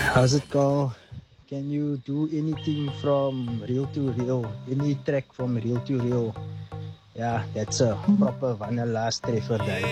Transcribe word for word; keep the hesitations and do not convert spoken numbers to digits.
How's it go? Can you do anything from real to real? Any track from real to real? Yeah, that's a proper vanilla streffer day.